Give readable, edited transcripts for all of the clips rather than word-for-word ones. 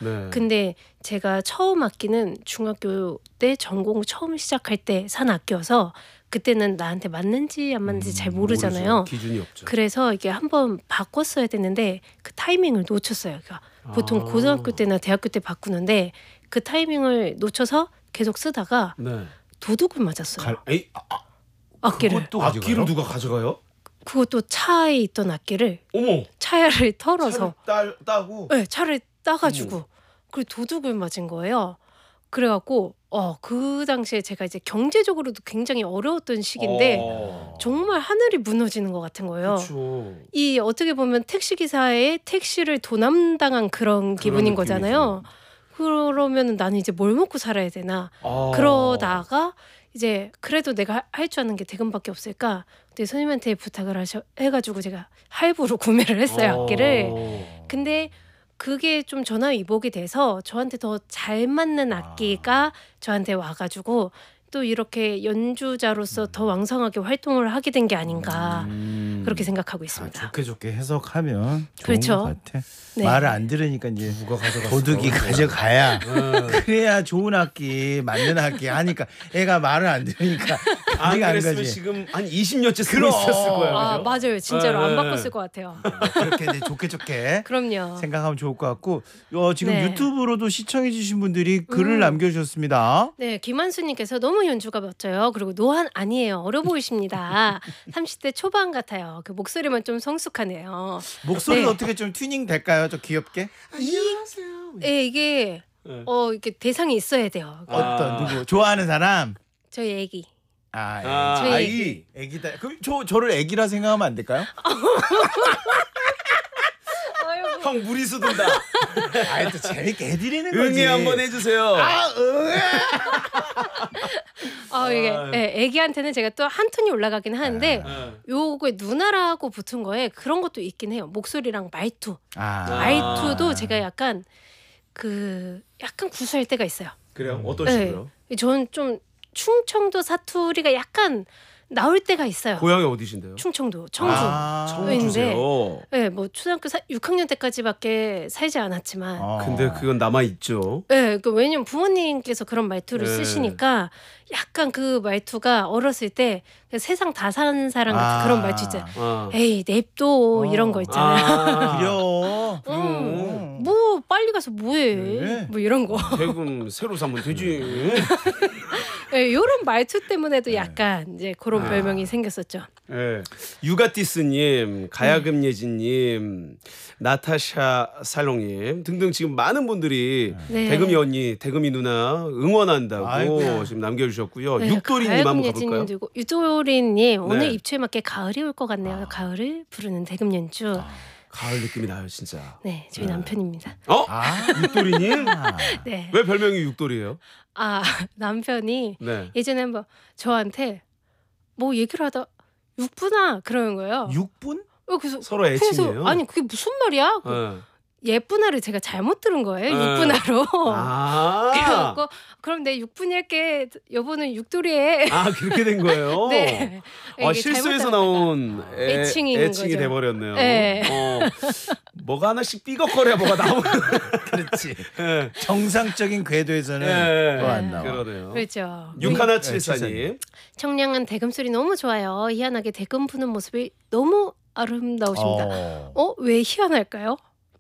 네. 근데 제가 처음 악기는 중학교 때 전공 처음 시작할 때 산 악기여서 그때는 나한테 맞는지 안 맞는지 잘 모르잖아요. 모르죠. 기준이 없죠. 그래서 이게 한번 바꿨어야 되는데 그 타이밍을 놓쳤어요. 그러니까 보통 고등학교 때나 대학교 때 바꾸는데 그 타이밍을 놓쳐서 계속 쓰다가 네. 도둑을 맞았어요. 에이, 악기를. 악기를 누가 가져가요? 그것도 차에 있던 악기를 어머. 차를 털어서 따고. 네, 차를 따가지고 그리고 도둑을 맞은 거예요. 그래갖고 그 당시에 제가 이제 경제적으로도 굉장히 어려웠던 시기인데 정말 하늘이 무너지는 것 같은 거예요. 그렇죠. 이 어떻게 보면 택시 기사의 택시를 도남당한 그런 기분인 느낌이죠. 거잖아요. 그러면 나는 이제 뭘 먹고 살아야 되나. 그러다가 이제 그래도 내가 할 줄 아는 게 대금밖에 없을까. 근데 선생님한테 부탁을 해가지고 제가 할부로 구매를 했어요, 악기를. 근데 그게 좀 전화위복이 돼서 저한테 더 잘 맞는 악기가 저한테 와가지고 또 이렇게 연주자로서 더 왕성하게 활동을 하게 된 게 아닌가 그렇게 생각하고 있습니다. 좋게 해석하면 좋은 그렇죠. 것 같아. 네. 말을 안 들으니까 이제 누가 가져갔어? 도둑이 가져가야 그래야 좋은 악기 맞는 악기 하니까 애가 말을 안 들으니까 안 안 그랬으면 가지. 지금 한 20년째 쓰고 그럼. 있었을 거예요. 아, 그죠? 맞아요. 진짜로 안 네. 바꿨을 것 같아요. 그렇게 이제 좋게 그럼요. 생각하면 좋을 것 같고 지금 네. 유튜브로도 시청해주신 분들이 글을 남겨주셨습니다. 네, 김한수님께서 너무 연주가 멋져요. 그리고 노안 아니에요. 어려 보이십니다. 30대 초반 같아요. 그 목소리만 좀 성숙하네요. 목소리는 네. 어떻게 좀 튜닝 될까요? 좀 귀엽게? 안녕하세요. 네, 이게 네. 이게 대상이 있어야 돼요. 어떤 누구 좋아하는 사람? 저희 애기. 저희 아이 애기다. 그럼 저를 애기라 생각하면 안 될까요? 형 무리수 든다. 아이 또 재밌게 해드리는 거지. 응애 한번 해주세요. 이게 애기한테는 제가 또 한 톤이 올라가긴 하는데 요거에 누나라고 붙은 거에 그런 것도 있긴 해요. 목소리랑 말투. 말투도 제가 약간 구수할 때가 있어요. 그래요? 어떤 네. 식으로? 저는 좀 충청도 사투리가 약간 나올 때가 있어요. 고향이 어디신데요? 충청도, 청주. 청주세요. 네, 뭐 초등학교 6학년 때까지밖에 살지 않았지만. 근데 그건 남아 있죠. 네, 왜냐면 부모님께서 그런 말투를 네. 쓰시니까 약간 그 말투가 어렸을 때 세상 다 사는 사람 같은 그런 말투 있잖아요. 에이 냅둬 이런 거 있잖아요. 그려. 뭐 빨리 가서 뭐해? 네. 뭐 이런 거. 대금 새로 사면 되지. 네, 이런 말투 때문에도 약간 이제 그런 별명이 생겼었죠. 네. 유가티스님, 가야금 예진님, 나타샤 살롱님 등등 지금 많은 분들이 네. 대금이 언니, 대금이 누나 응원한다고 아이고. 지금 남겨주셨고요. 네, 육도리님 한번 가볼까요? 예진님도 있고 유도리님 오늘 네. 입추에 맞게 가을이 올 것 같네요. 가을을 부르는 대금 연주. 가을 느낌이 나요, 진짜. 네, 저희 남편입니다. 육도리님? 네. 왜 별명이 육도리예요? 남편이 네. 예전에 한번 저한테 뭐 얘기를 하다 육분아 그러는 거예요. 6분? 그래서 서로 애칭이에요? 그래서 아니 그게 무슨 말이야? 네. 예쁜아를 제가 잘못 들은 거예요. 육분아로. 그래갖고 그럼 내 육분일게 여보는 육돌이에. 그렇게 된 거예요? 네. 이게 실수해서 나온 애칭인 애칭이 거죠. 돼버렸네요. 네. 뭐가 하나씩 삐걱거려 뭐가 나오는. 그렇지. 네. 정상적인 궤도에서는 네. 또 안 나와. 그러네요. 그렇죠. 6174님. 청량한 대금 소리 너무 좋아요. 희한하게 대금 부는 모습이 너무 아름다우십니다. 왜 희한할까요?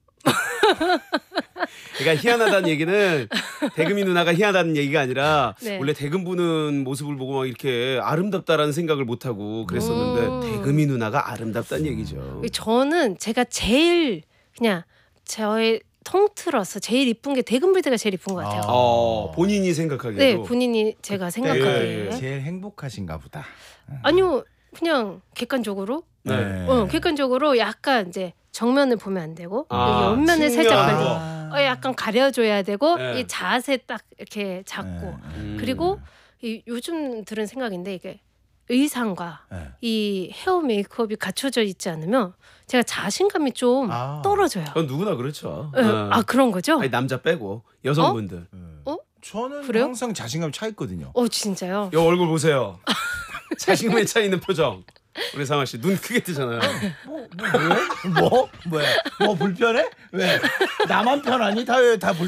그러니까 희한하다는 얘기는 대금이 누나가 희한하다는 얘기가 아니라 네. 원래 대금 부는 모습을 보고 막 이렇게 아름답다라는 생각을 못 하고 그랬었는데 대금이 누나가 아름답다는 얘기죠. 저는 제가 제일 그냥 저의 통틀어서 제일 이쁜 게 대금 불 때가 제일 이쁜 것 같아요. 본인이 생각하기에도. 네, 본인이 제가 생각하기에. 제일 행복하신가 보다. 아니요, 그냥 객관적으로. 네. 객관적으로 약간 이제 정면을 보면 안 되고 여기 옆면을 살짝 가려. 약간 가려줘야 되고 네. 이 자세 딱 이렇게 잡고 그리고 요즘 들은 생각인데 이게 의상과 이 헤어 메이크업이 갖춰져 있지 않으면 제가 자신감이 좀 떨어져요. 그건 누구나 그렇죠. 그런 거죠? 아니, 남자 빼고 여성분들. 저는 그래요? 항상 자신감이 차 있거든요. 진짜요? 이 얼굴 보세요. 자신감에 차 있는 표정. 우리 상아 씨 눈 크게 뜨잖아요. 뭐 불편해? 왜? 나만 편하니? 다